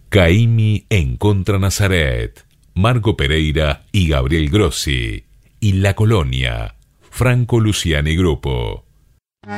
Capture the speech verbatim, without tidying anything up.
Caimi en Contra Nazaret, Marco Pereira y Gabriel Grossi. Y La Colonia, Franco Luciani Grupo.